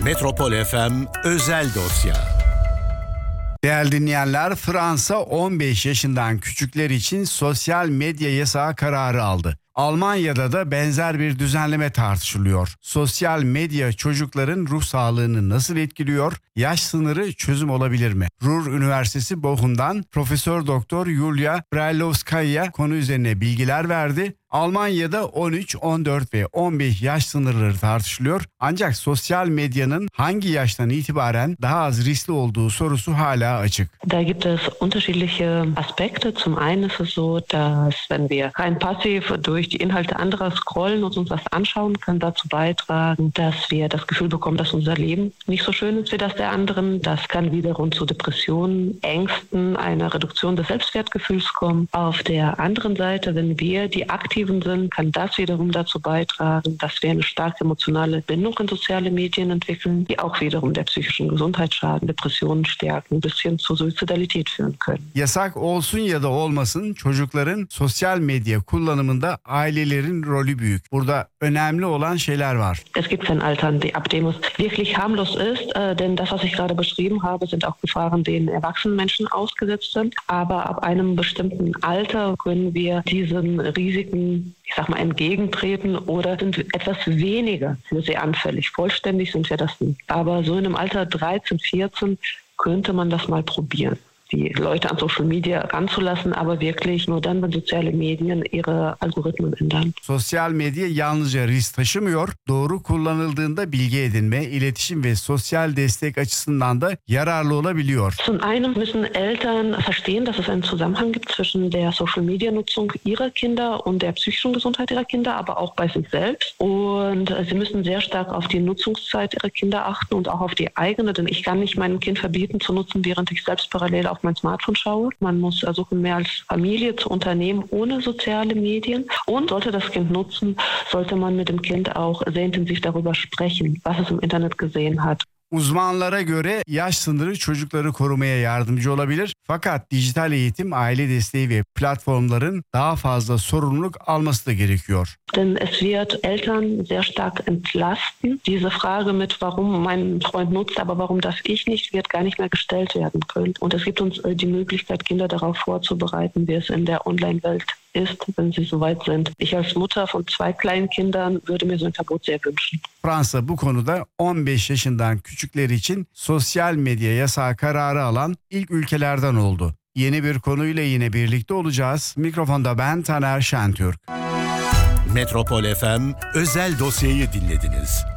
Metropol FM özel dosya. Değerli dinleyenler, Fransa 15 yaşından küçükler için sosyal medya yasağı kararı aldı. Almanya'da da benzer bir düzenleme tartışılıyor. Sosyal medya çocukların ruh sağlığını nasıl etkiliyor? Yaş sınırı çözüm olabilir mi? Ruhr Üniversitesi Bochum'dan Profesör Doktor Yulia Brailovskaya konu üzerine bilgiler verdi. Almanya'da 13, 14 ve 15 yaş sınırları tartışılıyor. Ancak sosyal medyanın hangi yaştan itibaren daha az riskli olduğu sorusu hala açık. Da gibt es unterschiedliche Aspekte. Zum einen ist es so, dass wenn wir rein passiv durch die Inhalte anderer scrollen und uns was anschauen, kann dazu beitragen, dass wir das Gefühl bekommen, dass unser Leben nicht so schön ist wie das der anderen. Das kann wiederum zu Depressionen, Ängsten, einer Reduktion des Selbstwertgefühls kommen. Auf der anderen Seite, wenn wir die Aktiven sind, kann das wiederum dazu beitragen, dass wir eine starke emotionale Bindung in soziale Medien entwickeln, die auch wiederum der psychischen Gesundheit schaden, Depressionen stärken, bis hin zur Suizidalität führen können. Yasak olsun ya da olmasın, çocukların sosyal medya kullanımında ailelerin rolü büyük. Burada önemli olan şeyler var. Es gibt kein Altern, ab dem es wirklich harmlos ist, denn das, was ich gerade beschrieben habe, sind auch Gefahren, denen erwachsene Menschen ausgesetzt sind. Aber ab einem bestimmten Alter können wir diesen Risiken, ich sag mal, entgegentreten oder sind etwas weniger für sie anfällig. Vollständig sind wir das nicht. Aber so in einem Alter 13, 14 könnte man das mal probieren, die Leute an Social Media ranzulassen, aber wirklich nur dann, wenn soziale Medien ihre Algorithmen ändern. Sosyal medya yalnızca risk taşımıyor, doğru kullanıldığında bilgi edinme, iletişim ve sosyal destek açısından da yararlı olabiliyor. Zum einen müssen Eltern verstehen, dass es einen Zusammenhang gibt zwischen der Social Media Nutzung ihrer Kinder und der psychischen Gesundheit ihrer Kinder, aber auch bei sich selbst. Und sie müssen sehr stark auf die Nutzungszeit ihrer Kinder achten und auch auf die eigene, denn ich kann nicht meinem Kind verbieten zu nutzen, während ich selbst parallel auf mein Smartphone schaue. Man muss versuchen, mehr als Familie zu unternehmen ohne soziale Medien. Und sollte das Kind nutzen, sollte man mit dem Kind auch sehr intensiv darüber sprechen, was es im Internet gesehen hat. Uzmanlara göre yaş sınırı çocukları korumaya yardımcı olabilir. Fakat dijital eğitim, aile desteği ve platformların daha fazla sorumluluk alması da gerekiyor. Denn es wird Eltern sehr stark entlasten. Diese Frage mit, warum mein Freund nutzt, aber warum darf ich nicht, wird gar nicht mehr gestellt werden können. Und es gibt uns die Möglichkeit, Kinder darauf vorzubereiten, wie es in der Online-Welt ist, wenn sie soweit sind. Ich als Mutter von 2 kleinen Kindern würde mir so ein Verbot sehr wünschen. Fransa bu konuda 15 yaşından küçükler için sosyal medya yasağı kararı alan ilk ülkelerden oldu. Yeni bir konuyla yine birlikte olacağız. Mikrofonda ben Taner Şentürk. Metropol FM özel dosyayı dinlediniz.